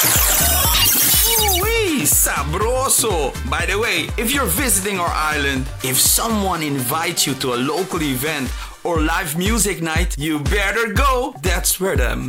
Uy, sabroso! By the way, if you're visiting our island, if someone invites you to a local event or live music night, you better go. That's where the